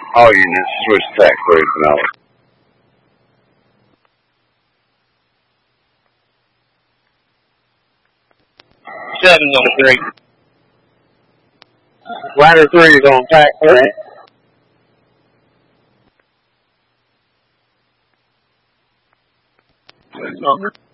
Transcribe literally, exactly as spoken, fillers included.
All units, switch attack clear tonight. Seven on three. Ladder three is on attack three. Number.